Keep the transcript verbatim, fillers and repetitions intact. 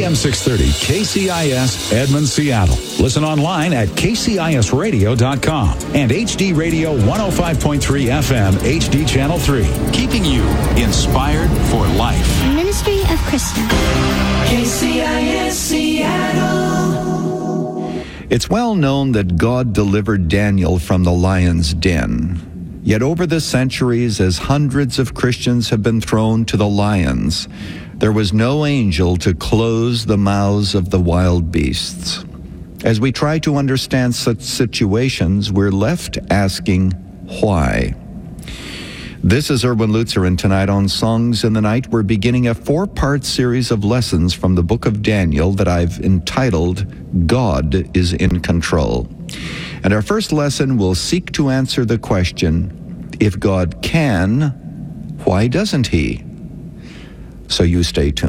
M six thirty K C I S Edmond, Seattle. Listen online at k c i s radio dot com and H D Radio one oh five point three F M H D Channel three, keeping you inspired for life. Ministry of Krista. K C I S Seattle. It's well known that God delivered Daniel from the lion's den. Yet over the centuries, as hundreds of Christians have been thrown to the lions, there was no angel to close the mouths of the wild beasts. As we try to understand such situations, we're left asking, why? This is Erwin Lutzer, and tonight on Songs in the Night, we're beginning a four-part series of lessons from the book of Daniel that I've entitled, God is in Control. And our first lesson will seek to answer the question, if God can, why doesn't he? So you stay tuned.